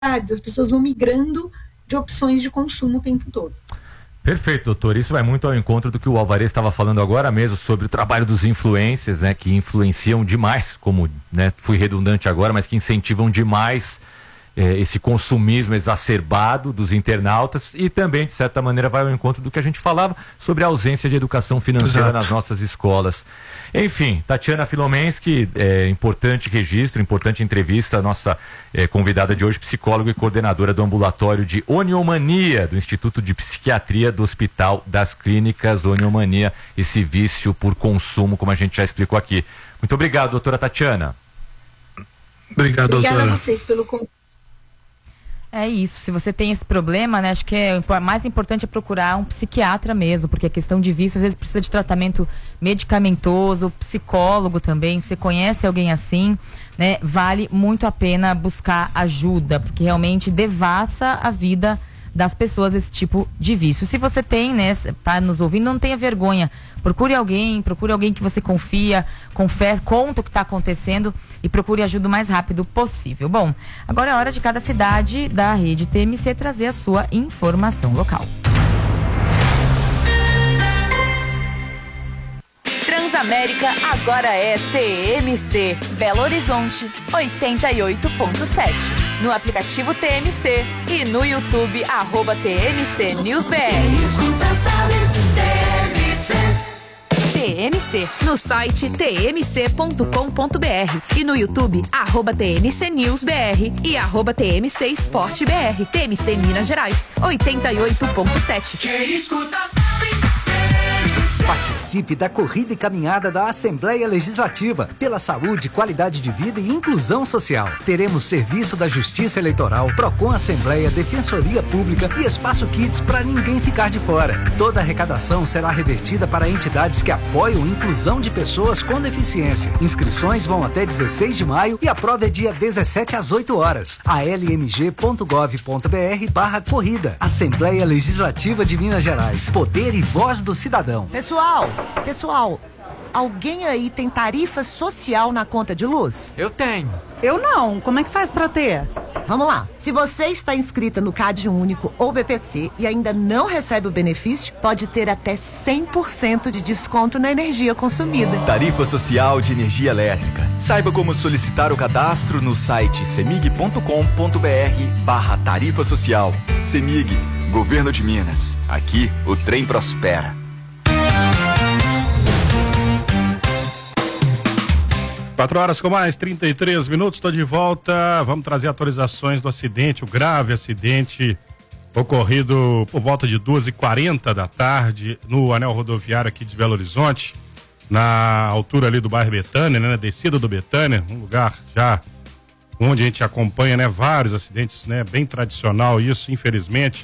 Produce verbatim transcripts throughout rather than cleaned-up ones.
as pessoas vão migrando de opções de consumo o tempo todo. Perfeito, doutor. Isso vai muito ao encontro do que o Alvarez estava falando agora mesmo sobre o trabalho dos influencers, né, que influenciam demais, como, né, fui redundante agora, mas que incentivam demais eh, esse consumismo exacerbado dos internautas e também, de certa maneira, vai ao encontro do que a gente falava sobre a ausência de educação financeira Exato. Nas nossas escolas. Enfim, Tatiana Filomensky, é, importante registro, importante entrevista, nossa é, convidada de hoje, psicóloga e coordenadora do ambulatório de Oniomania, do Instituto de Psiquiatria do Hospital das Clínicas. Oniomania, esse vício por consumo, como a gente já explicou aqui. Muito obrigado, doutora Tatiana. Obrigado, doutora. Obrigada a vocês pelo convite. É isso, se você tem esse problema, né, acho que é mais importante é procurar um psiquiatra mesmo, porque a questão de vício às vezes precisa de tratamento medicamentoso, psicólogo também. Se conhece alguém assim, né, vale muito a pena buscar ajuda, porque realmente devassa a vida das pessoas esse tipo de vício. Se você tem, né, tá nos ouvindo, não tenha vergonha. Procure alguém, procure alguém que você confia, confere, conta o que está acontecendo e procure ajuda o mais rápido possível. Bom, agora é hora de cada cidade da rede T M C trazer a sua informação local. Transamérica agora é T M C. Belo Horizonte, oitenta e oito ponto sete. No aplicativo T M C e no YouTube, arroba T M C News B R. T M C, no site t m c ponto com ponto b r e no YouTube, arroba T M C News B R e arroba T M C Esporte B R. T M C Minas Gerais, oitenta e oito ponto sete. Quem escuta sabe. Participe da corrida e caminhada da Assembleia Legislativa pela saúde, qualidade de vida e inclusão social. Teremos serviço da Justiça Eleitoral, Procon Assembleia, Defensoria Pública e Espaço Kids para ninguém ficar de fora. Toda a arrecadação será revertida para entidades que apoiam a inclusão de pessoas com deficiência. Inscrições vão até dezesseis de maio e a prova é dia dezessete às oito horas. a l m g ponto gov ponto b r barra corrida. Assembleia Legislativa de Minas Gerais. Poder e voz do cidadão. Pessoal, pessoal, alguém aí tem tarifa social na conta de luz? Eu tenho. Eu não. Como é que faz pra ter? Vamos lá. Se você está inscrita no CAD Único ou B P C e ainda não recebe o benefício, pode ter até cem por cento de desconto na energia consumida. Tarifa Social de Energia Elétrica. Saiba como solicitar o cadastro no site semig ponto com ponto b r barra tarifa social. Semig, Governo de Minas. Aqui o trem prospera. quatro horas com mais trinta e três minutos, estou de volta. Vamos trazer atualizações do acidente, o grave acidente ocorrido por volta de duas e quarenta da tarde no anel rodoviário aqui de Belo Horizonte, na altura ali do bairro Betânia, né, na descida do Betânia, um lugar já onde a gente acompanha, né, vários acidentes, né, bem tradicional isso, infelizmente.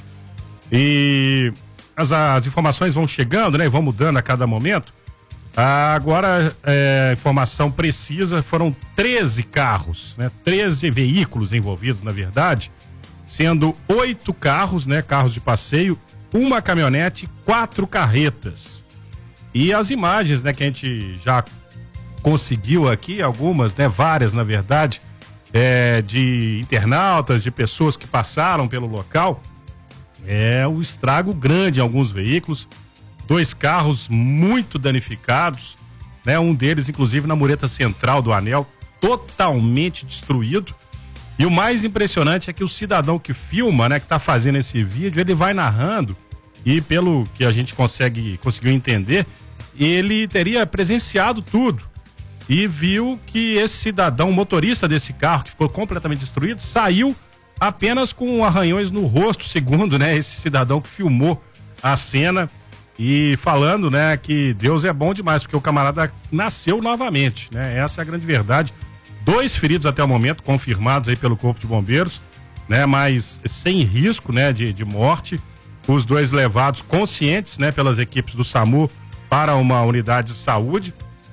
E as, as informações vão chegando, né, e vão mudando a cada momento. Agora, é, informação precisa, foram treze carros, né? treze veículos envolvidos, na verdade, sendo oito carros, né? Carros de passeio, uma caminhonete, quatro carretas. E as imagens, né? Que a gente já conseguiu aqui, algumas, né? Várias, na verdade, é, de internautas, de pessoas que passaram pelo local, é um estrago grande em alguns veículos. Dois carros muito danificados, né? Um deles, inclusive, na mureta central do anel, totalmente destruído. E o mais impressionante é que o cidadão que filma, né, que está fazendo esse vídeo, ele vai narrando e, pelo que a gente consegue, conseguiu entender, ele teria presenciado tudo e viu que esse cidadão, o motorista desse carro, que ficou completamente destruído, saiu apenas com arranhões no rosto, segundo, né, esse cidadão que filmou a cena. E falando, né, que Deus é bom demais, porque o camarada nasceu novamente, né? Essa é a grande verdade. Dois feridos até o momento, confirmados aí pelo Corpo de Bombeiros, né? Mas sem risco, né, de, de morte. Os dois levados conscientes, né, pelas equipes do SAMU para uma unidade de saúde.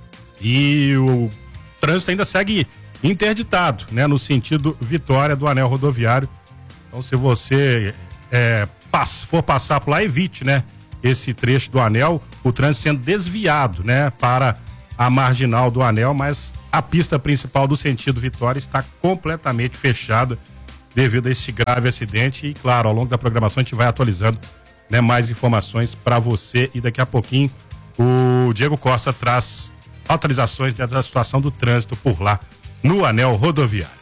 E o trânsito ainda segue interditado, né, no sentido Vitória do anel rodoviário. Então, se você é, pass, for passar por lá, evite, né, esse trecho do anel, o trânsito sendo desviado, né, para a marginal do anel, mas a pista principal do sentido Vitória está completamente fechada devido a este grave acidente. E claro, ao longo da programação a gente vai atualizando, né, mais informações para você. E daqui a pouquinho o Diego Costa traz atualizações da situação do trânsito por lá no anel rodoviário.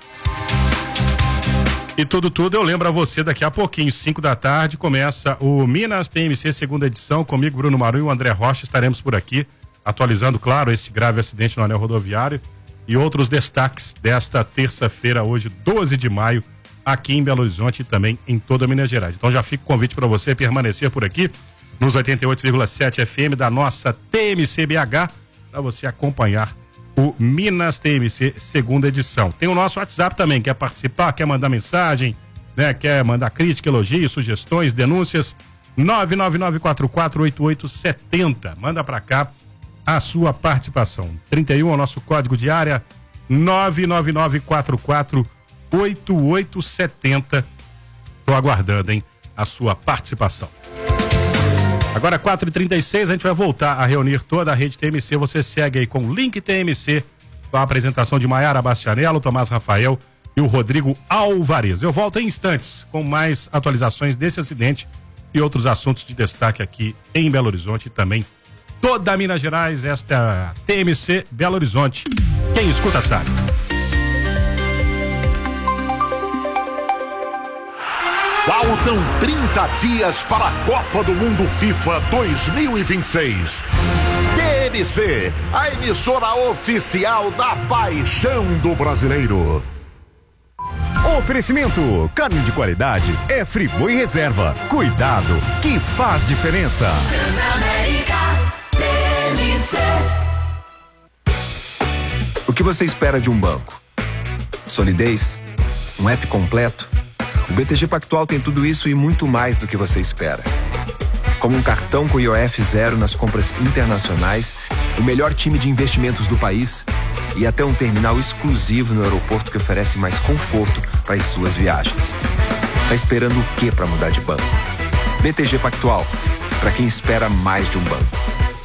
E tudo, tudo, eu lembro a você, daqui a pouquinho, cinco da tarde, começa o Minas T M C segunda edição, comigo, Bruno Maru e o André Rocha, estaremos por aqui, atualizando, claro, esse grave acidente no anel rodoviário e outros destaques desta terça-feira, hoje, doze de maio, aqui em Belo Horizonte e também em toda Minas Gerais. Então já fica o convite para você permanecer por aqui, nos oitenta e oito vírgula sete F M da nossa T M C B H, para você acompanhar o Minas T M C segunda edição. Tem o nosso WhatsApp também, quer participar, quer mandar mensagem, né? Quer mandar crítica, elogios, sugestões, denúncias, nove nove nove quatro quatro oito oito sete zero. Manda pra cá a sua participação. trinta e um é o nosso código de área, nove nove nove quatro quatro oito oito sete zero. Tô aguardando, hein, a sua participação. Agora, quatro e trinta e seis, a gente vai voltar a reunir toda a rede T M C. Você segue aí com o Link T M C, com a apresentação de Maiara Bastianello, Tomás Rafael e o Rodrigo Alvarez. Eu volto em instantes com mais atualizações desse acidente e outros assuntos de destaque aqui em Belo Horizonte e também toda Minas Gerais. Esta é a T M C Belo Horizonte. Quem escuta sabe. Faltam trinta dias para a Copa do Mundo FIFA dois mil e vinte e seis. T M C, a emissora oficial da paixão do brasileiro. Oferecimento: carne de qualidade é Friboi Reserva. Cuidado que faz diferença. Transamérica T M C. O que você espera de um banco? Solidez? Um app completo? O B T G Pactual tem tudo isso e muito mais do que você espera. Como um cartão com I O F zero nas compras internacionais, o melhor time de investimentos do país e até um terminal exclusivo no aeroporto que oferece mais conforto para as suas viagens. Tá esperando o que para mudar de banco? B T G Pactual, para quem espera mais de um banco.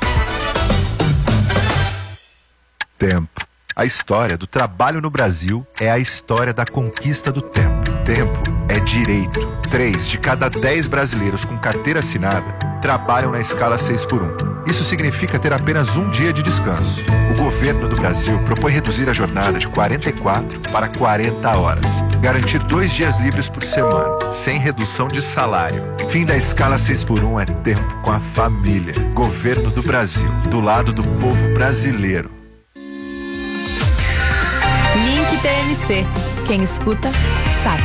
Tempo. A história do trabalho no Brasil é a história da conquista do tempo. Tempo é direito. Três de cada dez brasileiros com carteira assinada trabalham na escala seis por um. Isso significa ter apenas um dia de descanso. O governo do Brasil propõe reduzir a jornada de quarenta e quatro para quarenta horas. Garantir dois dias livres por semana, sem redução de salário. Fim da escala seis por um é tempo com a família. Governo do Brasil, do lado do povo brasileiro. Link T M C. Quem escuta, sabe.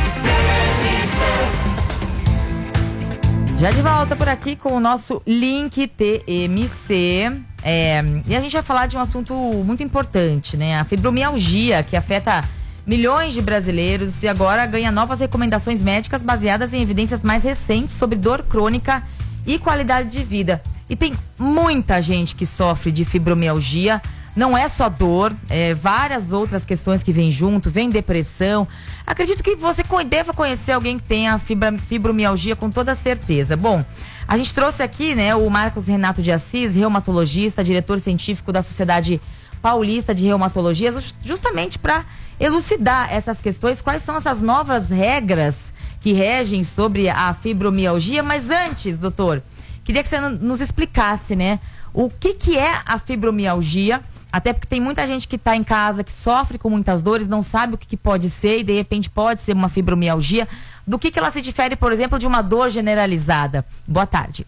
Já de volta por aqui com o nosso Link T M C. É, e a gente vai falar de um assunto muito importante, né? A fibromialgia, que afeta milhões de brasileiros e agora ganha novas recomendações médicas baseadas em evidências mais recentes sobre dor crônica e qualidade de vida. E tem muita gente que sofre de fibromialgia. Não é só dor, é várias outras questões que vêm junto, vem depressão. Acredito que você deva conhecer alguém que tenha fibra, fibromialgia com toda certeza. Bom, a gente trouxe aqui, né, o Marcos Renato de Assis, reumatologista, diretor científico da Sociedade Paulista de Reumatologia, justamente para elucidar essas questões, quais são essas novas regras que regem sobre a fibromialgia. Mas antes, doutor, queria que você nos explicasse, né, o que que é a fibromialgia. Até porque tem muita gente que está em casa, que sofre com muitas dores, não sabe o que, que pode ser e de repente pode ser uma fibromialgia. Do que, que ela se difere, por exemplo, de uma dor generalizada? Boa tarde.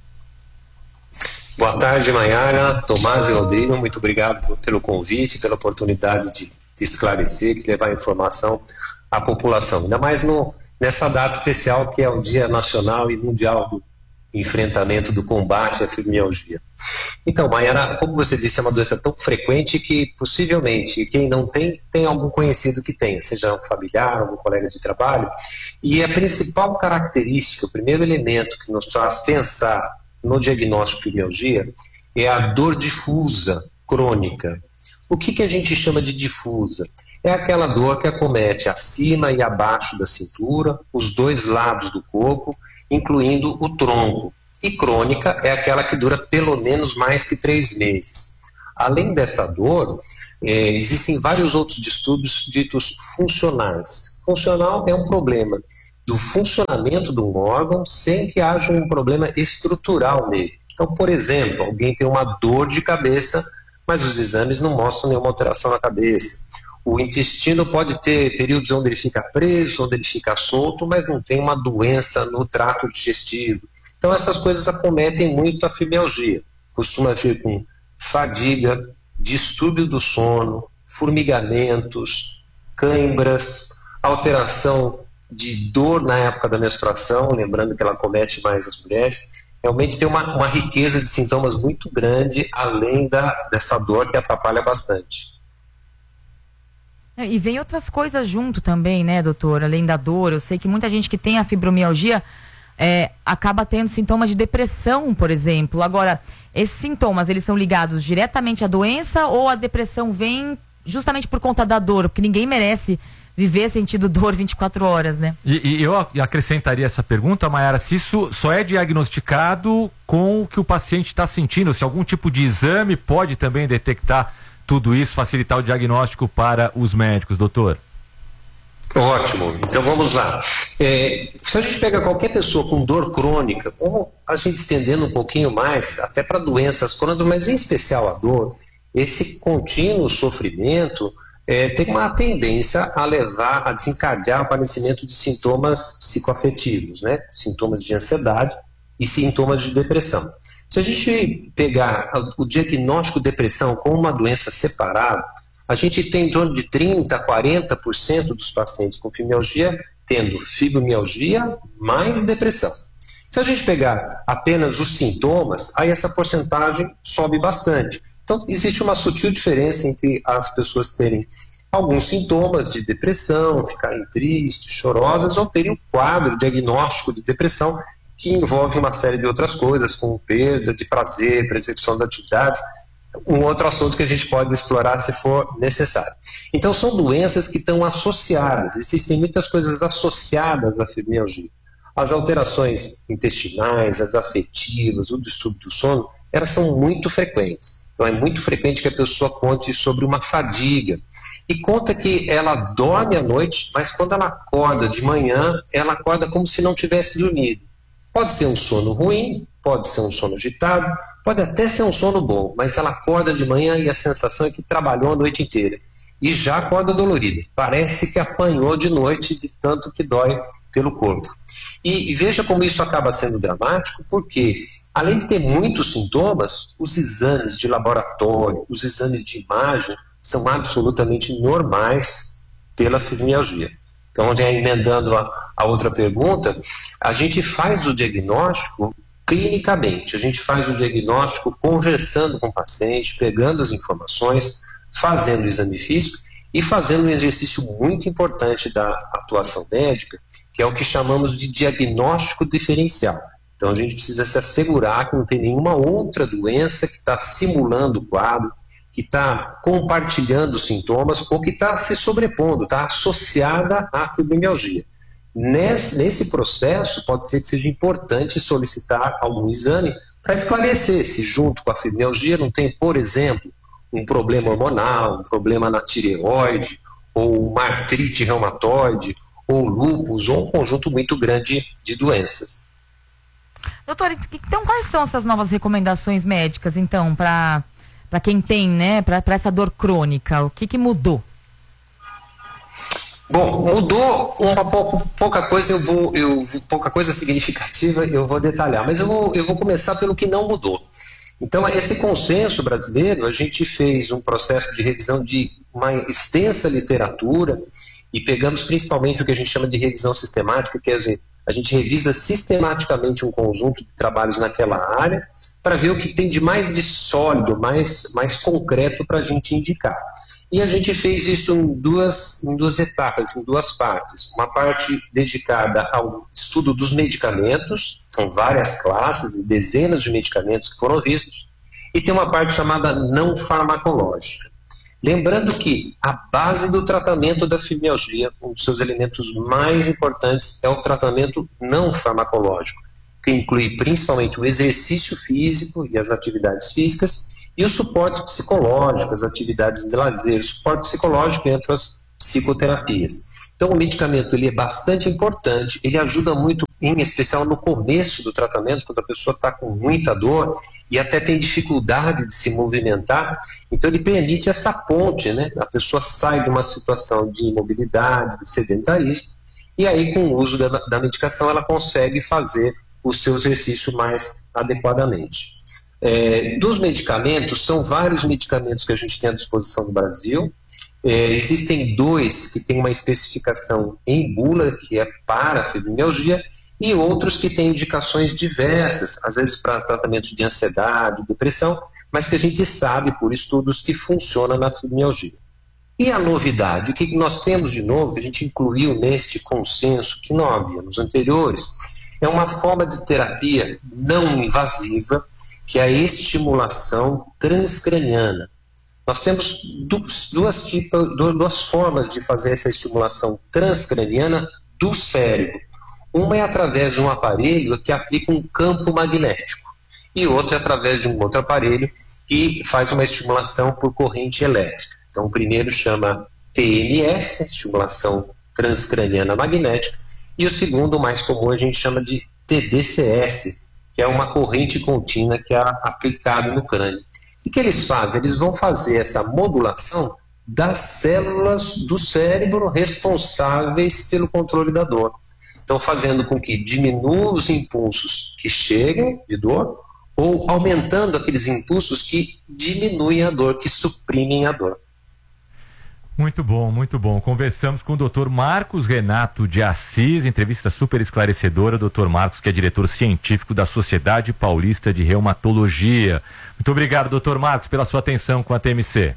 Boa tarde, Maiara, Tomás e Rodrigo. Muito obrigado pelo convite, pela oportunidade de, de esclarecer, de levar informação à população. Ainda mais no, nessa data especial que é o Dia Nacional e Mundial do enfrentamento do combate à fibromialgia. Então, Maiara, como você disse, é uma doença tão frequente que possivelmente quem não tem, tem algum conhecido que tenha, seja um familiar, algum colega de trabalho. E a principal característica, o primeiro elemento que nos faz pensar no diagnóstico de fibromialgia é a dor difusa, crônica. O que, que a gente chama de difusa? É aquela dor que acomete acima e abaixo da cintura, os dois lados do corpo, incluindo o tronco. E crônica é aquela que dura pelo menos mais que três meses. Além dessa dor, é, existem vários outros distúrbios ditos funcionais. Funcional é um problema do funcionamento de um órgão sem que haja um problema estrutural nele. Então, por exemplo, alguém tem uma dor de cabeça, mas os exames não mostram nenhuma alteração na cabeça. O intestino pode ter períodos onde ele fica preso, onde ele fica solto, mas não tem uma doença no trato digestivo. Então, essas coisas acometem muito a fibromialgia. Costuma vir com fadiga, distúrbio do sono, formigamentos, cãibras, alteração de dor na época da menstruação, lembrando que ela acomete mais as mulheres. Realmente tem uma, uma riqueza de sintomas muito grande, além da, dessa dor que atrapalha bastante. E vem outras coisas junto também, né, doutor? Além da dor, eu sei que muita gente que tem a fibromialgia é, acaba tendo sintomas de depressão, por exemplo. Agora, esses sintomas, eles são ligados diretamente à doença ou a depressão vem justamente por conta da dor? Porque ninguém merece viver sentindo dor vinte e quatro horas, né? E, e eu acrescentaria essa pergunta, Mayara, se isso só é diagnosticado com o que o paciente está sentindo, se algum tipo de exame pode também detectar tudo isso, facilitar o diagnóstico para os médicos, doutor? Ótimo, então vamos lá. É, se a gente pega qualquer pessoa com dor crônica, ou a gente estendendo um pouquinho mais, até para doenças crônicas, mas em especial a dor, esse contínuo sofrimento é, tem uma tendência a levar, a desencadear o aparecimento de sintomas psicoafetivos, né? Sintomas de ansiedade e sintomas de depressão. Se a gente pegar o diagnóstico de depressão como uma doença separada, a gente tem em torno de trinta a quarenta por cento dos pacientes com fibromialgia tendo fibromialgia mais depressão. Se a gente pegar apenas os sintomas, aí essa porcentagem sobe bastante. Então, existe uma sutil diferença entre as pessoas terem alguns sintomas de depressão, ficarem tristes, chorosas, ou terem um quadro diagnóstico de depressão que envolve uma série de outras coisas, como perda de prazer, para execução de atividades, um outro assunto que a gente pode explorar se for necessário. Então, são doenças que estão associadas, existem muitas coisas associadas à fibromialgia. As alterações intestinais, as afetivas, o distúrbio do sono, elas são muito frequentes. Então, é muito frequente que a pessoa conte sobre uma fadiga. E conta que ela dorme à noite, mas quando ela acorda de manhã, ela acorda como se não tivesse dormido. Pode ser um sono ruim, pode ser um sono agitado, pode até ser um sono bom, mas ela acorda de manhã e a sensação é que trabalhou a noite inteira. E já acorda dolorida. Parece que apanhou de noite de tanto que dói pelo corpo. E, e veja como isso acaba sendo dramático, porque além de ter muitos sintomas, os exames de laboratório, os exames de imagem são absolutamente normais pela fibromialgia. Então, já emendando a, a outra pergunta, a gente faz o diagnóstico clinicamente, a gente faz o diagnóstico conversando com o paciente, pegando as informações, fazendo o exame físico e fazendo um exercício muito importante da atuação médica, que é o que chamamos de diagnóstico diferencial. Então, a gente precisa se assegurar que não tem nenhuma outra doença que está simulando o quadro, que está compartilhando sintomas ou que está se sobrepondo, está associada à fibromialgia. Nesse, nesse processo, pode ser que seja importante solicitar algum exame para esclarecer se junto com a fibromialgia não tem, por exemplo, um problema hormonal, um problema na tireoide, ou uma artrite reumatoide, ou lúpus, ou um conjunto muito grande de doenças. Doutor, então quais são essas novas recomendações médicas, então, para para quem tem, né, para essa dor crônica? O que que mudou? Bom, mudou uma pouco, pouca coisa, eu vou, eu, pouca coisa significativa eu vou detalhar, mas eu vou, eu vou começar pelo que não mudou. Então, esse consenso brasileiro, a gente fez um processo de revisão de uma extensa literatura e pegamos principalmente o que a gente chama de revisão sistemática, quer dizer, a gente revisa sistematicamente um conjunto de trabalhos naquela área para ver o que tem de mais de sólido, mais, mais concreto para a gente indicar. E a gente fez isso em duas, em duas etapas, em duas partes. Uma parte dedicada ao estudo dos medicamentos, são várias classes e dezenas de medicamentos que foram vistos, e tem uma parte chamada não farmacológica. Lembrando que a base do tratamento da fibromialgia, um dos seus elementos mais importantes, é o tratamento não farmacológico, que inclui principalmente o exercício físico e as atividades físicas, e o suporte psicológico, as atividades de lazer, o suporte psicológico entre as psicoterapias. Então o medicamento ele é bastante importante, ele ajuda muito, em especial no começo do tratamento, quando a pessoa está com muita dor e até tem dificuldade de se movimentar, então ele permite essa ponte, né? A pessoa sai de uma situação de imobilidade, de sedentarismo, e aí com o uso da, da medicação ela consegue fazer o seu exercício mais adequadamente. É, dos medicamentos, são vários medicamentos que a gente tem à disposição no Brasil. É, existem dois que têm uma especificação em bula, que é para a fibromialgia, e outros que têm indicações diversas, às vezes para tratamento de ansiedade, depressão, mas que a gente sabe por estudos que funciona na fibromialgia. E a novidade, o que nós temos de novo, que a gente incluiu neste consenso que não havia nos anteriores, é uma forma de terapia não invasiva, que é a estimulação transcraniana. Nós temos duas, duas, tipos, duas formas de fazer essa estimulação transcraniana do cérebro. Uma é através de um aparelho que aplica um campo magnético e outra é através de um outro aparelho que faz uma estimulação por corrente elétrica. Então o primeiro chama T M S, estimulação transcraniana magnética, e o segundo, mais comum, a gente chama de T D C S, que é uma corrente contínua que é aplicada no crânio. O que eles fazem? Eles vão fazer essa modulação das células do cérebro responsáveis pelo controle da dor. Então, fazendo com que diminua os impulsos que chegam de dor ou aumentando aqueles impulsos que diminuem a dor, que suprimem a dor. Muito bom, muito bom. Conversamos com o doutor Marcos Renato de Assis, entrevista super esclarecedora. doutor Marcos, que é diretor científico da Sociedade Paulista de Reumatologia. Muito obrigado, doutor Marcos, pela sua atenção com a T M C.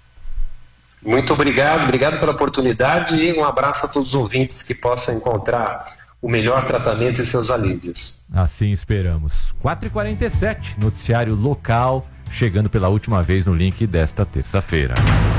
Muito obrigado, obrigado pela oportunidade e um abraço a todos os ouvintes que possam encontrar o melhor tratamento e seus alívios. Assim esperamos. quatro e quarenta e sete, noticiário local, chegando pela última vez no link desta terça-feira.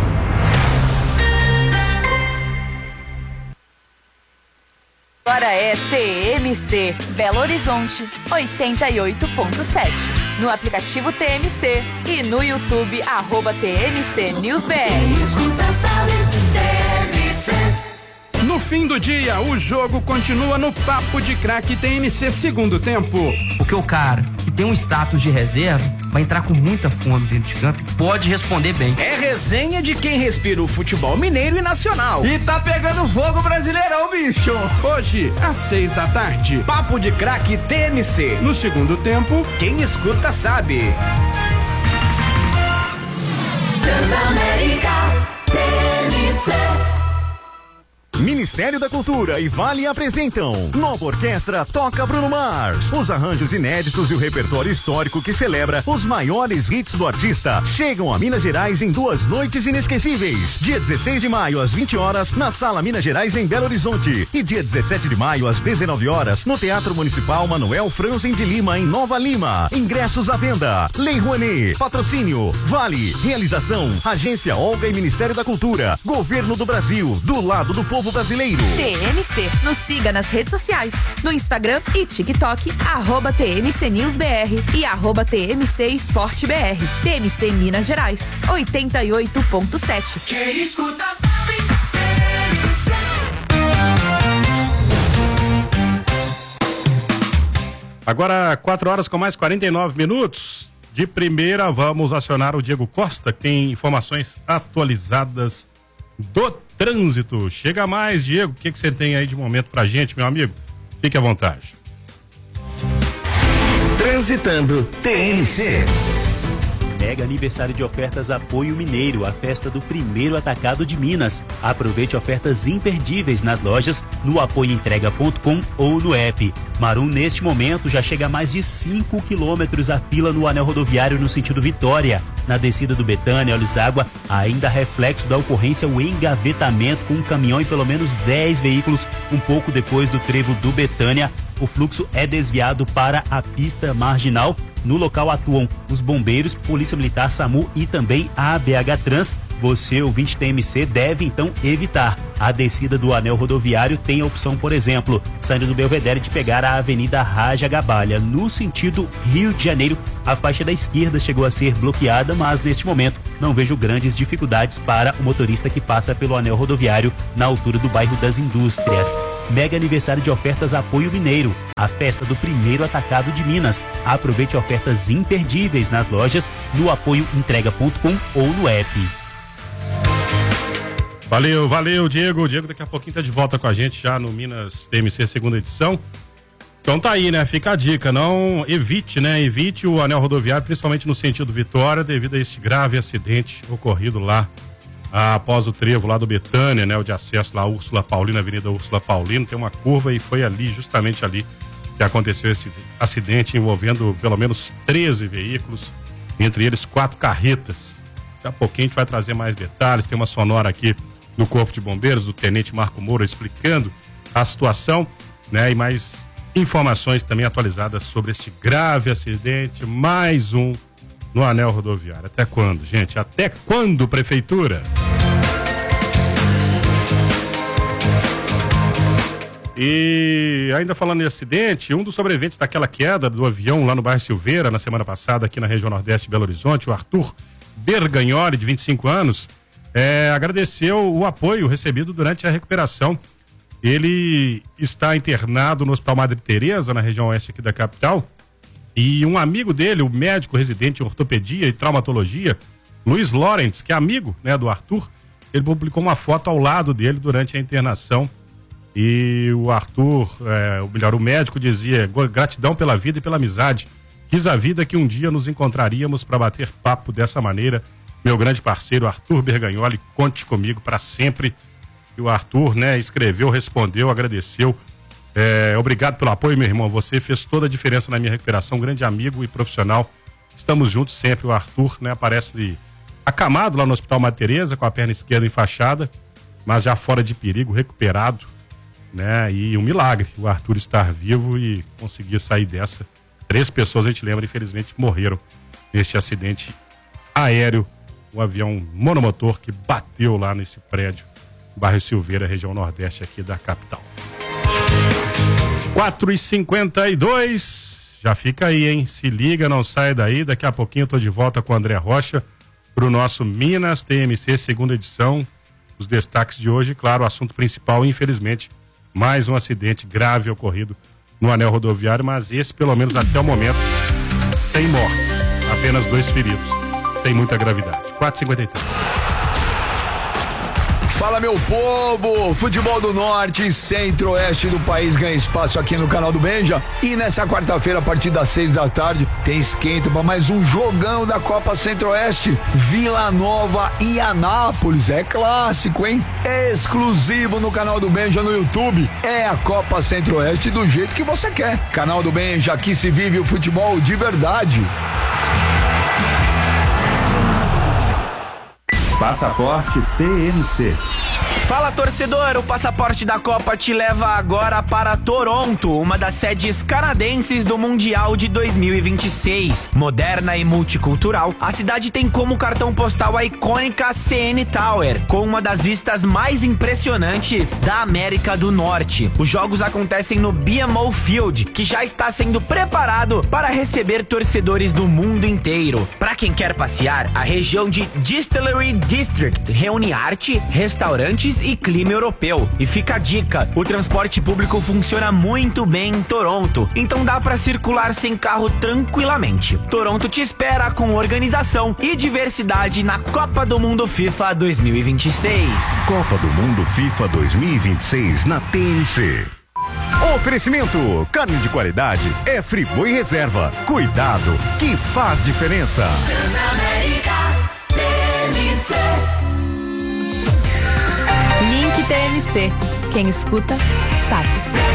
Agora é T M C, Belo Horizonte, oitenta e oito ponto sete. No aplicativo T M C e no YouTube, arroba T M C News B R. Escuta, sabe, T M C. No fim do dia, o jogo continua no Papo de Craque T M C segundo tempo. Porque o cara que tem um status de reserva vai entrar com muita fome dentro de campo e pode responder bem. É resenha de quem respira o futebol mineiro e nacional. E tá pegando fogo brasileirão, bicho! Hoje, às seis da tarde, Papo de Craque T M C. No segundo tempo, quem escuta sabe. Transamérica T M C. Ministério da Cultura e Vale apresentam Nova Orquestra Toca Bruno Mars. Os arranjos inéditos e o repertório histórico que celebra os maiores hits do artista chegam a Minas Gerais em duas noites inesquecíveis. Dia dezesseis de maio às vinte horas na Sala Minas Gerais em Belo Horizonte e dia dezessete de maio às dezenove horas no Teatro Municipal Manuel Franzen de Lima em Nova Lima. Ingressos à venda. Lei Rouanet. Patrocínio Vale. Realização Agência Olga e Ministério da Cultura. Governo do Brasil. Do lado do povo brasileiro. T M C, nos siga nas redes sociais, no Instagram e TikTok, arroba T M C News B R e arroba T M C Esporte B R. T M C Minas Gerais, oitenta e oito ponto sete. Quem escuta sabe, T M C. Agora, quatro horas com mais quarenta e nove minutos. De primeira, vamos acionar o Diego Costa, que tem informações atualizadas do trânsito. Chega mais, Diego. O que, que você tem aí de momento pra gente, meu amigo? Fique à vontade. Transitando T M C. Mega aniversário de ofertas Apoio Mineiro, a festa do primeiro atacado de Minas. Aproveite ofertas imperdíveis nas lojas, no apoio entrega ponto com ou no app. Marum, neste momento, já chega a mais de cinco quilômetros a fila no anel rodoviário no sentido Vitória. Na descida do Betânia, Olhos d'Água, ainda reflexo da ocorrência, o engavetamento com um caminhão e pelo menos dez veículos, um pouco depois do trevo do Betânia. O fluxo é desviado para a pista marginal. No local atuam os bombeiros, Polícia Militar, SAMU e também a A B H Trans. você, ouvinte T M C, deve então evitar. A descida do anel rodoviário tem a opção, por exemplo, saindo do Belvedere, de pegar a Avenida Raja Gabalha. No sentido Rio de Janeiro, a faixa da esquerda chegou a ser bloqueada, mas neste momento não vejo grandes dificuldades para o motorista que passa pelo anel rodoviário na altura do bairro das Indústrias. Mega aniversário de ofertas Apoio Mineiro, a festa do primeiro atacado de Minas. Aproveite ofertas imperdíveis nas lojas, no apoio entrega ponto com ou no app. Valeu, valeu, Diego. O Diego daqui a pouquinho tá de volta com a gente já no Minas T M C segunda edição. Então tá aí, né? Fica a dica, não evite, né? Evite o anel rodoviário, principalmente no sentido Vitória, devido a este grave acidente ocorrido lá ah, após o trevo lá do Betânia, né? O de acesso lá, Úrsula Paulino, Avenida Úrsula Paulino, tem uma curva e foi ali, justamente ali, que aconteceu esse acidente envolvendo pelo menos treze veículos, entre eles quatro carretas. Daqui a pouquinho a gente vai trazer mais detalhes, tem uma sonora aqui do Corpo de Bombeiros, do Tenente Marco Moura, explicando a situação, né? E mais informações também atualizadas sobre este grave acidente, mais um no anel rodoviário. Até quando, gente? Até quando, Prefeitura? E ainda falando em acidente, um dos sobreviventes daquela queda do avião lá no bairro Silveira, na semana passada, aqui na região Nordeste de Belo Horizonte, o Arthur Bergagnoli, de vinte e cinco anos, É, agradeceu o apoio recebido durante a recuperação. Ele está internado no Hospital Madre Teresa, na região oeste aqui da capital, e um amigo dele, o médico residente em ortopedia e traumatologia, Luiz Lawrence, que é amigo, né, do Arthur, ele publicou uma foto ao lado dele durante a internação. E o Arthur, é, ou melhor, o médico dizia: gratidão pela vida e pela amizade, quis a vida que um dia nos encontraríamos para bater papo dessa maneira. Meu grande parceiro Arthur Bergagnoli, conte comigo para sempre. E o Arthur, né, escreveu, respondeu, agradeceu. É, obrigado pelo apoio, meu irmão. Você fez toda a diferença na minha recuperação. Grande amigo e profissional. Estamos juntos sempre. O Arthur, né, aparece acamado lá no Hospital Madre Teresa, com a perna esquerda enfaixada, mas já fora de perigo, recuperado, né? E um milagre o Arthur estar vivo e conseguir sair dessa. Três pessoas, a gente lembra, infelizmente morreram neste acidente aéreo. Um avião monomotor que bateu lá nesse prédio, bairro Silveira, região nordeste aqui da capital. quatro e cinquenta e dois, já fica aí, hein? Se liga, não sai daí. Daqui a pouquinho eu tô de volta com o André Rocha pro nosso Minas T M C segunda edição. Os destaques de hoje, claro, o assunto principal, infelizmente, mais um acidente grave ocorrido no anel rodoviário, mas esse, pelo menos até o momento, sem mortes, apenas dois feridos, sem muita gravidade. quatro e cinquenta e três. Fala, meu povo! Futebol do Norte e Centro-Oeste do país ganha espaço aqui no canal do Benja. E nessa quarta-feira, a partir das seis da tarde, tem esquenta para mais um jogão da Copa Centro-Oeste. Vila Nova e Anápolis. É clássico, hein? É exclusivo no canal do Benja no YouTube. É a Copa Centro-Oeste do jeito que você quer. Canal do Benja, aqui se vive o futebol de verdade. Passaporte T M C. Fala, torcedor, o Passaporte da Copa te leva agora para Toronto, uma das sedes canadenses do Mundial de dois mil e vinte e seis. Moderna e multicultural, a cidade tem como cartão postal a icônica C N Tower, com uma das vistas mais impressionantes da América do Norte. Os jogos acontecem no B M O Field, que já está sendo preparado para receber torcedores do mundo inteiro. Para quem quer passear, a região de Distillery District reúne arte, restaurantes e clima europeu. E fica a dica, o transporte público funciona muito bem em Toronto, então dá para circular sem carro tranquilamente. Toronto te espera com organização e diversidade na Copa do Mundo FIFA dois mil e vinte e seis. Copa do Mundo FIFA dois mil e vinte e seis na T N C. Oferecimento, carne de qualidade é Friboi Reserva. Cuidado, que faz diferença. Transamérica T M C. Link T M C. Quem escuta, sabe.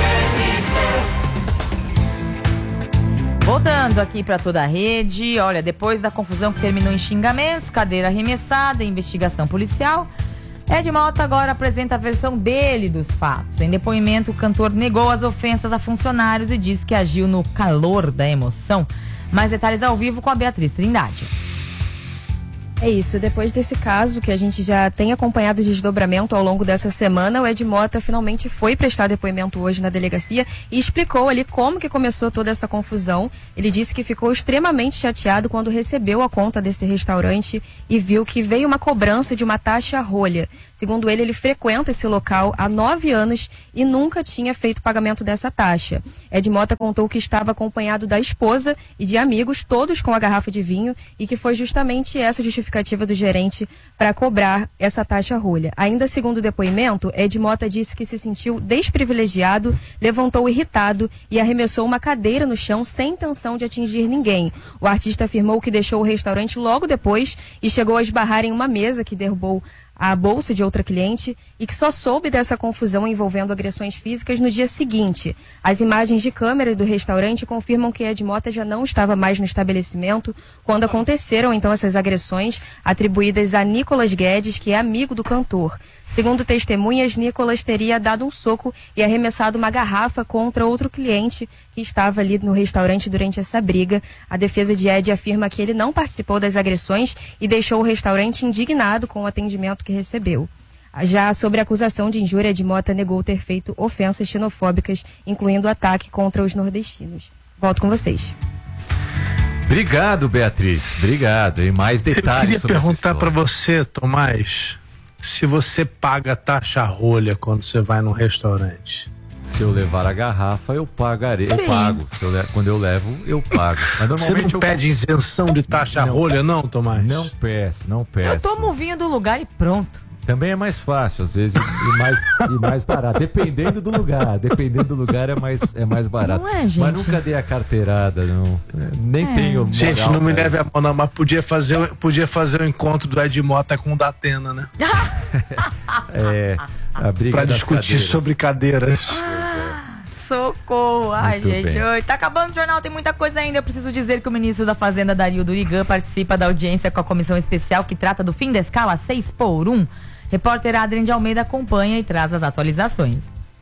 Voltando aqui para toda a rede, olha, depois da confusão que terminou em xingamentos, cadeira arremessada, investigação policial, Ed Mota agora apresenta a versão dele dos fatos. Em depoimento, o cantor negou as ofensas a funcionários e disse que agiu no calor da emoção. Mais detalhes ao vivo com a Beatriz Trindade. É isso, depois desse caso que a gente já tem acompanhado de desdobramento ao longo dessa semana, o Ed Mota finalmente foi prestar depoimento hoje na delegacia e explicou ali como que começou toda essa confusão. Ele disse que ficou extremamente chateado quando recebeu a conta desse restaurante e viu que veio uma cobrança de uma taxa rolha. Segundo ele, ele frequenta esse local há nove anos e nunca tinha feito pagamento dessa taxa. Ed Mota contou que estava acompanhado da esposa e de amigos, todos com a garrafa de vinho, e que foi justamente essa justificativa do gerente para cobrar essa taxa rolha. Ainda segundo o depoimento, Ed Mota disse que se sentiu desprivilegiado, levantou irritado e arremessou uma cadeira no chão sem intenção de atingir ninguém. O artista afirmou que deixou o restaurante logo depois e chegou a esbarrar em uma mesa que derrubou a bolsa de outra cliente e que só soube dessa confusão envolvendo agressões físicas no dia seguinte. As imagens de câmera do restaurante confirmam que Ed Mota já não estava mais no estabelecimento quando aconteceram então essas agressões atribuídas a Nicolas Guedes, que é amigo do cantor. Segundo testemunhas, Nicolas teria dado um soco e arremessado uma garrafa contra outro cliente que estava ali no restaurante durante essa briga. A defesa de Ed afirma que ele não participou das agressões e deixou o restaurante indignado com o atendimento que recebeu. Já sobre a acusação de injúria, Ed Mota negou ter feito ofensas xenofóbicas, incluindo ataque contra os nordestinos. Volto com vocês. Obrigado, Beatriz. Obrigado. E mais detalhes. Eu queria sobre perguntar para você, Tomás, se você paga taxa rolha quando você vai num restaurante. Se eu levar a garrafa, eu pagarei. Sim. Eu pago. Se eu le... Quando eu levo, eu pago. Mas normalmente você não eu... pede isenção de taxa não, rolha, não, Tomás? Não peço, não peço. Eu tomo o vinho do lugar e pronto. Também é mais fácil, às vezes, e mais, e mais barato. Dependendo do lugar. Dependendo do lugar é mais, é mais barato. Não é, gente? Mas nunca dei a carteirada, não. Nem É. tenho moral. Gente, não me leve a mão, não, mas podia fazer, podia fazer o encontro do Ed Mota com o Datena, né? É, a briga pra das discutir cadeiras. sobre cadeiras. Socorro! Ai, Muito gente, bem. oi. Tá acabando o jornal, tem muita coisa ainda. Eu preciso dizer que o ministro da Fazenda, Dario Durigan, participa da audiência com a comissão especial que trata do fim da escala seis por um. Repórter Adrien de Almeida acompanha e traz as atualizações.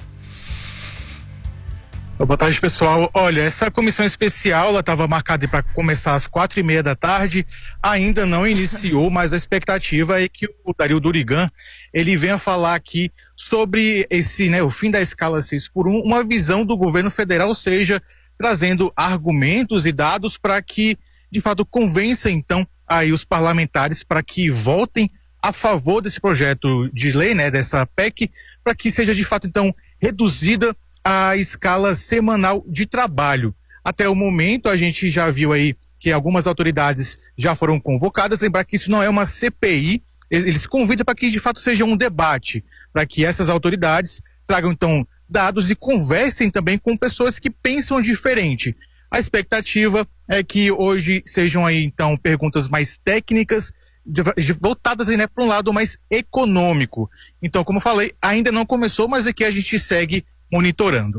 Boa tarde, pessoal. Olha, essa comissão especial ela estava marcada para começar às quatro e meia da tarde, ainda não iniciou, mas a expectativa é que o Dario Durigan ele venha falar aqui sobre esse, né, o fim da escala seis por um, uma visão do governo federal, ou seja, trazendo argumentos e dados para que, de fato, convença então aí os parlamentares para que votem a favor desse projeto de lei, né, dessa P E C, para que seja de fato então reduzida a escala semanal de trabalho. Até o momento a gente já viu aí que algumas autoridades já foram convocadas. Lembrar que isso não é uma C P I, eles convidam para que de fato seja um debate, para que essas autoridades tragam então dados e conversem também com pessoas que pensam diferente. A expectativa é que hoje sejam aí então perguntas mais técnicas, De, de, voltadas aí, né, para um lado mais econômico. Então, como eu falei, ainda não começou, mas aqui a gente segue monitorando.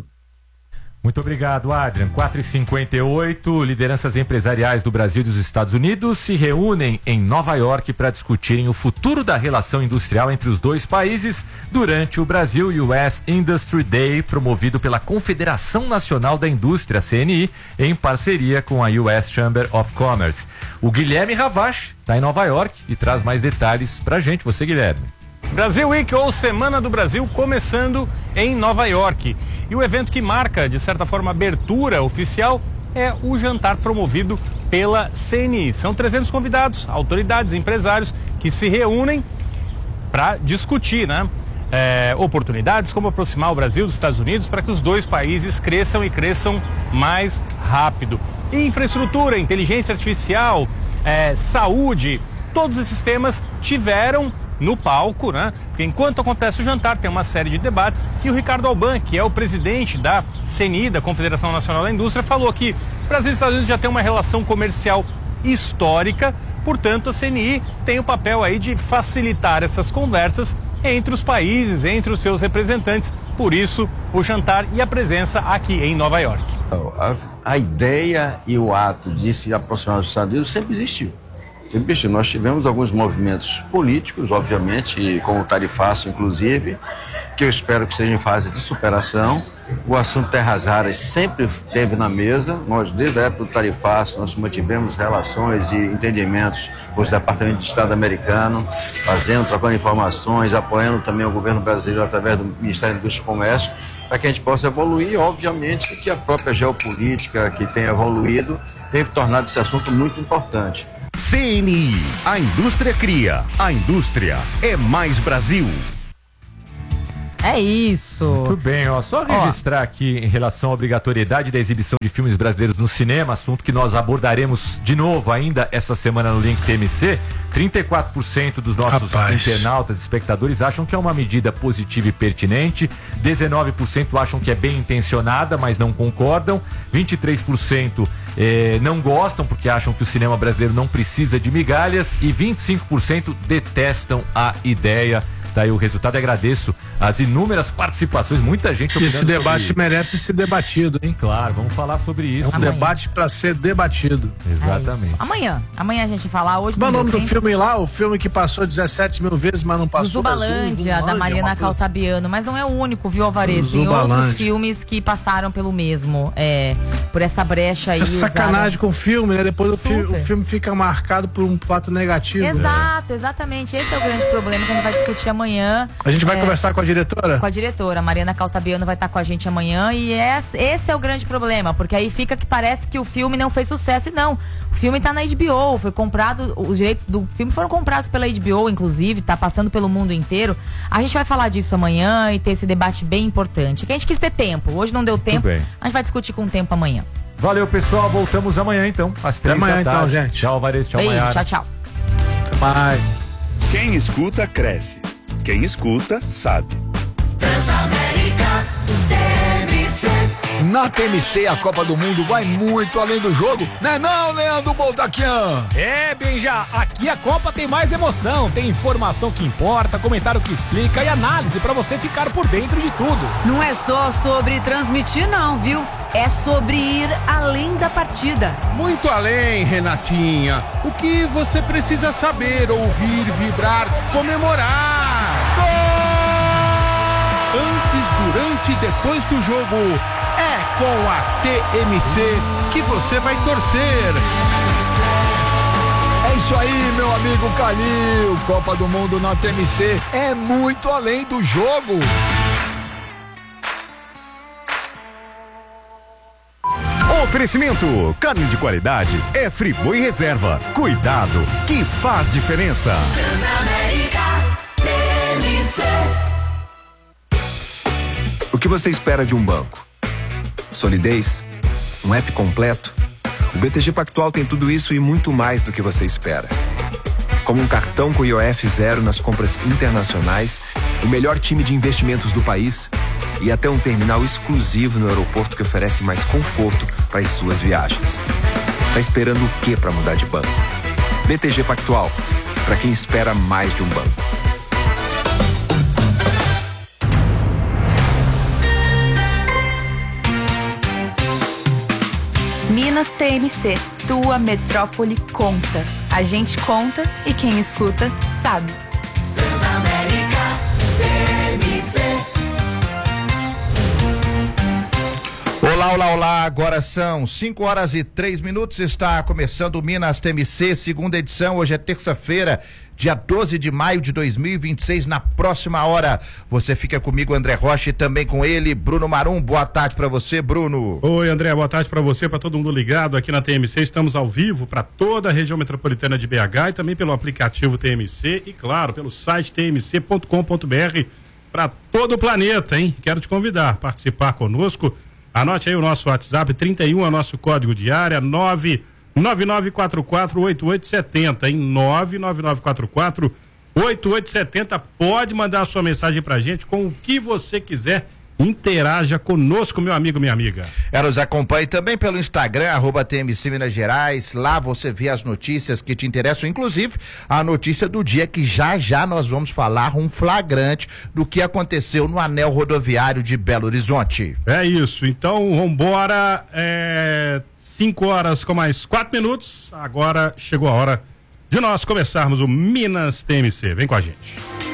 Muito obrigado, Adrian. quatro e cinquenta e oito, lideranças empresariais do Brasil e dos Estados Unidos se reúnem em Nova York para discutirem o futuro da relação industrial entre os dois países durante o Brasil U S Industry Day, promovido pela Confederação Nacional da Indústria, C N I, em parceria com a U S Chamber of Commerce. O Guilherme Ravache está em Nova York e traz mais detalhes para a gente. Você, Guilherme. Brasil Week, ou Semana do Brasil, começando em Nova York. E o evento que marca, de certa forma, a abertura oficial é o jantar promovido pela C N I. São trezentos convidados, autoridades, empresários que se reúnem para discutir, né? É, oportunidades, como aproximar o Brasil dos Estados Unidos para que os dois países cresçam e cresçam mais rápido. E infraestrutura, inteligência artificial, é, saúde, todos esses temas tiveram no palco, né? Porque enquanto acontece o jantar, tem uma série de debates e o Ricardo Alban, que é o presidente da C N I, da Confederação Nacional da Indústria, falou que o Brasil e os Estados Unidos já tem uma relação comercial histórica, portanto a C N I tem o papel aí de facilitar essas conversas entre os países, entre os seus representantes, por isso o jantar e a presença aqui em Nova York. A, a ideia e o ato de se aproximar dos Estados Unidos sempre existiu. E, bicho, nós tivemos alguns movimentos políticos, obviamente, e com o tarifaço, inclusive, que eu espero que seja em fase de superação. O assunto terras raras sempre esteve na mesa. Nós, desde a época do tarifaço, nós mantivemos relações e entendimentos com os departamentos de Estado americano, fazendo, trocando informações, apoiando também o governo brasileiro através do Ministério da Indústria e Comércio, para que a gente possa evoluir. Obviamente que a própria geopolítica que tem evoluído tem tornado esse assunto muito importante. C N I, a indústria cria, a indústria é mais Brasil. É isso. Muito bem, ó. Só registrar ó. aqui em relação à obrigatoriedade da exibição de filmes brasileiros no cinema, assunto que nós abordaremos de novo ainda essa semana no Link T M C. trinta e quatro por cento dos nossos Rapaz. internautas, espectadores, acham que é uma medida positiva e pertinente. dezenove por cento acham que é bem intencionada, mas não concordam. vinte e três por cento eh, não gostam porque acham que o cinema brasileiro não precisa de migalhas. E vinte e cinco por cento detestam a ideia. Daí o resultado, agradeço as inúmeras participações, muita gente opinando. Esse debate sobre... merece ser debatido, hein? Claro, vamos falar sobre isso. É um amanhã. debate para ser debatido. Exatamente. É amanhã, amanhã a gente falar hoje. Qual é o nome do filme lá? O filme que passou dezessete mil vezes, mas não passou. Zubalândia, da Mariana Caltabiano, mas não é o único, viu, Alvarez? Tem outros filmes que passaram pelo mesmo, é, por essa brecha aí. É sacanagem com o filme, né? Depois o, fi o filme fica marcado por um fato negativo. Exato, é. exatamente. Esse é o grande problema que a gente vai discutir amanhã. A gente vai é, conversar com a diretora? Com a diretora, a Mariana Caltabiano vai estar com a gente amanhã e esse, esse é o grande problema, porque aí fica que parece que o filme não fez sucesso e não, o filme tá na H B O, foi comprado, os direitos do filme foram comprados pela H B O, inclusive, tá passando pelo mundo inteiro. A gente vai falar disso amanhã e ter esse debate bem importante, que a gente quis ter tempo, hoje não deu tempo, a gente vai discutir com o tempo amanhã. Valeu, pessoal, voltamos amanhã então, às três amanhã, da tarde. Então, gente. Tchau, Alvarez, tchau, Beijo, Maiara. tchau, tchau. Bye. Quem escuta, cresce. Quem escuta, sabe. Transamérica T M C. Na T M C, a Copa do Mundo vai muito além do jogo, né não, Leandro Boltaquian? É, Benja, aqui a Copa tem mais emoção, tem informação que importa, comentário que explica e análise pra você ficar por dentro de tudo. Não é só sobre transmitir não, viu? É sobre ir além da partida. Muito além, Renatinha. O que você precisa saber, ouvir, vibrar, comemorar. Gol! Antes, durante e depois do jogo, é com a T M C que você vai torcer. É isso aí, meu amigo Calil. Copa do Mundo na T M C é muito além do jogo. Oferecimento, carne de qualidade é Friboi Reserva. Cuidado, que faz diferença. Transamérica T M C. O que você espera de um banco? Solidez? Um app completo? O B T G Pactual tem tudo isso e muito mais do que você espera. Como um cartão com I O F zero nas compras internacionais, o melhor time de investimentos do país e até um terminal exclusivo no aeroporto que oferece mais conforto para as suas viagens. Tá esperando o que para mudar de banco? B T G Pactual, para quem espera mais de um banco. Minas T M C, tua metrópole conta. A gente conta e quem escuta sabe. Transamérica T M C. Olá, olá, olá, agora são cinco horas e três minutos, está começando o Minas T M C, segunda edição, hoje é terça-feira, dia doze de maio de dois mil e vinte e seis, na próxima hora você fica comigo, André Rocha, e também com ele, Bruno Marum. Boa tarde pra você, Bruno. Oi, André, boa tarde pra você, pra todo mundo ligado aqui na T M C. Estamos ao vivo pra toda a região metropolitana de B H e também pelo aplicativo T M C e, claro, pelo site t m c ponto com ponto b r pra todo o planeta, hein? Quero te convidar a participar conosco. Anote aí o nosso WhatsApp, trinta e um é o nosso código de área, nove nove nove quatro quatro oito oito sete zero, hein? nove nove nove quatro quatro oito oito sete zero. Pode mandar a sua mensagem pra gente com o que você quiser. Interaja conosco, meu amigo, minha amiga. Ela nos acompanhe também pelo Instagram, arroba T M C Minas Gerais. Lá você vê as notícias que te interessam, inclusive a notícia do dia, que já já nós vamos falar um flagrante do que aconteceu no anel rodoviário de Belo Horizonte. É isso, então vambora, é, cinco horas com mais quatro minutos, agora chegou a hora de nós começarmos o Minas T M C. Vem com a gente.